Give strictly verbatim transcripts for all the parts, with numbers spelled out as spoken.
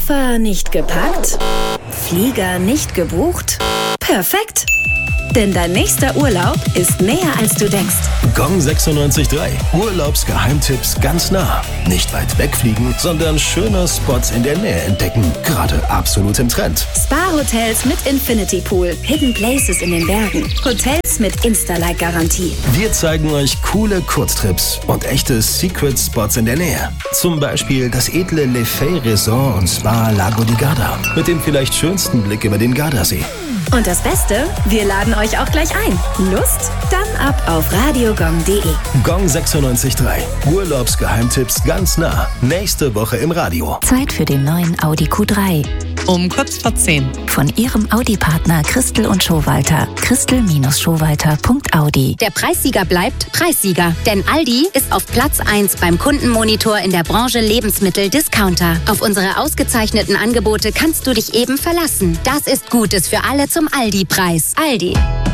Koffer nicht gepackt? Flieger nicht gebucht? Perfekt! Denn dein nächster Urlaub ist näher, als du denkst. Gong sechsundneunzig Komma drei. Urlaubsgeheimtipps ganz nah. Nicht weit wegfliegen, sondern schöne Spots in der Nähe entdecken. Gerade absolut im Trend. Spa-Hotels mit Infinity Pool. Hidden Places in den Bergen. Hotels mit Insta-Like-Garantie. Wir zeigen euch coole Kurztrips und echte Secret-Spots in der Nähe. Zum Beispiel das edle Le Fay Resort und Spa Lago di Garda. Mit dem vielleicht schönsten Blick über den Gardasee. Und das Beste, wir laden euch auch gleich ein. Lust? Dann ab auf radiogong punkt de. Gong sechsundneunzig Komma drei. Urlaubsgeheimtipps ganz nah. Nächste Woche im Radio. Zeit für den neuen Audi Q drei. Um kurz vor zehn. Von Ihrem Audi-Partner Christel und Schowalter. Christel Schowalter Punkt Audi. Der Preissieger bleibt Preissieger. Denn Aldi ist auf Platz eins beim Kundenmonitor in der Branche Lebensmittel-Discounter. Auf unsere ausgezeichneten Angebote kannst du dich eben verlassen. Das ist Gutes für alle zum Aldi-Preis. Aldi.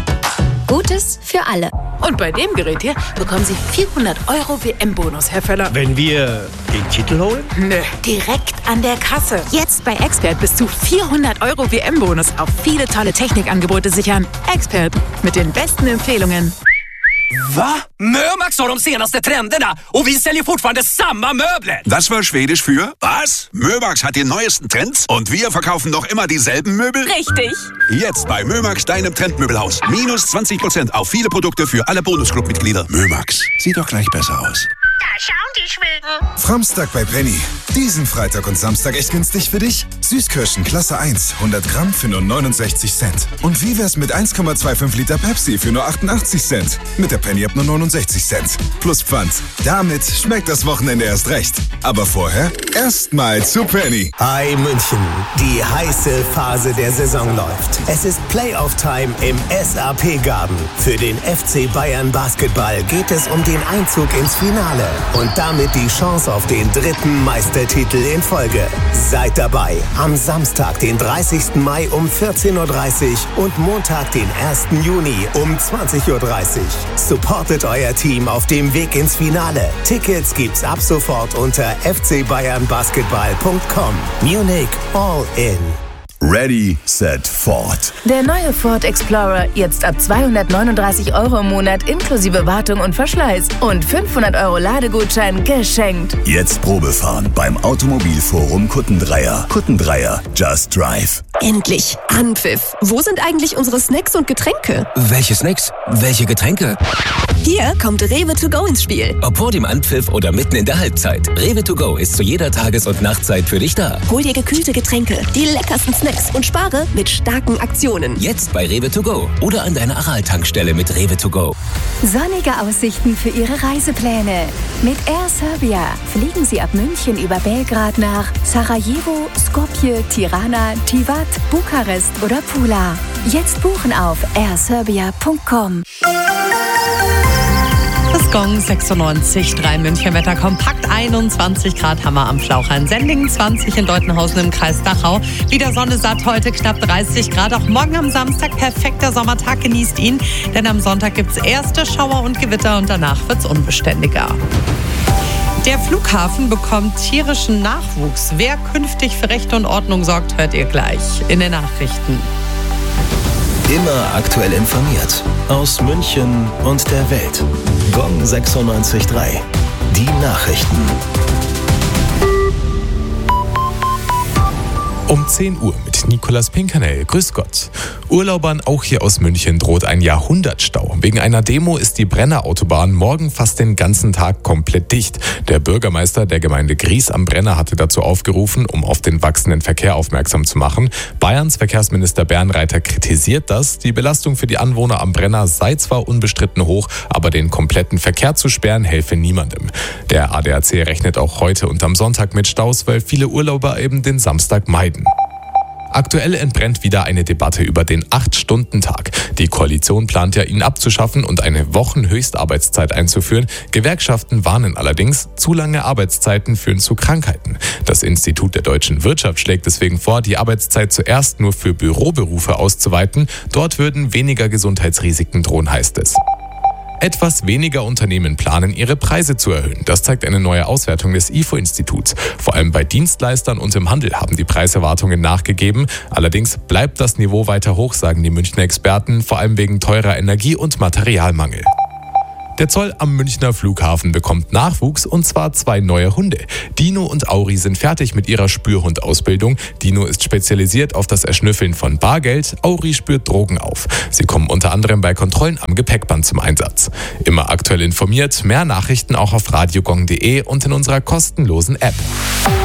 Gutes für alle. Und bei dem Gerät hier bekommen Sie vierhundert Euro W M-Bonus, Herr Völler. Wenn wir den Titel holen? Nö, direkt an der Kasse. Jetzt bei Expert bis zu vierhundert Euro W M-Bonus auf viele tolle Technikangebote sichern. Expert mit den besten Empfehlungen. Va? Mömax har de senaste trenderna och vi säljer fortfarande samma möbler. Das war Schwedisch für was? Mömax hat die neuesten Trends und wir verkaufen noch immer dieselben Möbel? Richtig. Jetzt bei Mömax, deinem Trendmöbelhaus. Minus zwanzig Prozent auf viele Produkte für alle Bonusclub-Mitglieder. Mömax, sieht doch gleich besser aus. Da schauen die Schweden. Framstag bei Penny. Diesen Freitag und Samstag echt günstig für dich. Süßkirschen Klasse eins, hundert Gramm für nur neunundsechzig Cent. Und wie wär's mit eins Komma fünfundzwanzig Liter Pepsi für nur achtundachtzig Cent? Mit der Penny ab nur neunundsechzig Cent. Plus Pfand. Damit schmeckt das Wochenende erst recht. Aber vorher erstmal zu Penny. Hi München. Die heiße Phase der Saison läuft. Es ist Playoff-Time im S A P-Garten. Für den F C Bayern Basketball geht es um den Einzug ins Finale. Und damit die Chance auf den dritten Meistertitel in Folge. Seid dabei am Samstag, den dreißigsten Mai um vierzehn Uhr dreißig und Montag, den ersten Juni um zwanzig Uhr dreißig. Supportet euer Team auf dem Weg ins Finale. Tickets gibt's ab sofort unter f c bayern basketball punkt com. Munich All In. Ready, set, Ford. Der neue Ford Explorer jetzt ab zweihundertneununddreißig Euro im Monat inklusive Wartung und Verschleiß und fünfhundert Euro Ladegutschein geschenkt. Jetzt Probefahren beim Automobilforum Kuttendreier. Kuttendreier, just drive. Endlich Anpfiff. Wo sind eigentlich unsere Snacks und Getränke? Welche Snacks? Welche Getränke? Hier kommt Rewe to go ins Spiel. Ob vor dem Anpfiff oder mitten in der Halbzeit. Rewe to go ist zu jeder Tages- und Nachtzeit für dich da. Hol dir gekühlte Getränke, die leckersten Snacks und spare mit starken Aktionen. Jetzt bei Rewe to go oder an deiner Aral-Tankstelle mit Rewe to go. Sonnige Aussichten für Ihre Reisepläne. Mit Air Serbia fliegen Sie ab München über Belgrad nach Sarajevo, Skopje, Tirana, Tivat, Bukarest oder Pula. Jetzt buchen auf air serbia punkt com. Das Gong sechsundneunzig Komma drei München Wetter kompakt, einundzwanzig Grad haben wir am Flauchern. Sendlingen zwanzig in Deutenhausen im Kreis Dachau. Wieder Sonne satt, heute knapp dreißig Grad. Auch morgen am Samstag perfekter Sommertag, genießt ihn. Denn am Sonntag gibt es erste Schauer und Gewitter und danach wird es unbeständiger. Der Flughafen bekommt tierischen Nachwuchs. Wer künftig für Recht und Ordnung sorgt, hört ihr gleich in den Nachrichten. Immer aktuell informiert. Aus München und der Welt. Gong sechsundneunzig Komma drei. Die Nachrichten. Um zehn Uhr mit Nicolas Pinkernell. Grüß Gott. Urlaubern auch hier aus München droht ein Jahrhundertstau. Wegen einer Demo ist die Brenner-Autobahn morgen fast den ganzen Tag komplett dicht. Der Bürgermeister der Gemeinde Gries am Brenner hatte dazu aufgerufen, um auf den wachsenden Verkehr aufmerksam zu machen. Bayerns Verkehrsminister Bernreiter kritisiert das. Die Belastung für die Anwohner am Brenner sei zwar unbestritten hoch, aber den kompletten Verkehr zu sperren helfe niemandem. Der A D A C rechnet auch heute und am Sonntag mit Staus, weil viele Urlauber eben den Samstag meiden. Aktuell entbrennt wieder eine Debatte über den acht-Stunden-Tag. Die Koalition plant ja, ihn abzuschaffen und eine Wochenhöchstarbeitszeit einzuführen. Gewerkschaften warnen allerdings, zu lange Arbeitszeiten führen zu Krankheiten. Das Institut der deutschen Wirtschaft schlägt deswegen vor, die Arbeitszeit zuerst nur für Büroberufe auszuweiten. Dort würden weniger Gesundheitsrisiken drohen, heißt es. Etwas weniger Unternehmen planen, ihre Preise zu erhöhen. Das zeigt eine neue Auswertung des I F O-Instituts. Vor allem bei Dienstleistern und im Handel haben die Preiserwartungen nachgegeben. Allerdings bleibt das Niveau weiter hoch, sagen die Münchner Experten, vor allem wegen teurer Energie und Materialmangel. Der Zoll am Münchner Flughafen bekommt Nachwuchs, und zwar zwei neue Hunde. Dino und Auri sind fertig mit ihrer Spürhundausbildung. Dino ist spezialisiert auf das Erschnüffeln von Bargeld, Auri spürt Drogen auf. Sie kommen unter anderem bei Kontrollen am Gepäckband zum Einsatz. Immer aktuell informiert, mehr Nachrichten auch auf radiogong punkt de und in unserer kostenlosen App.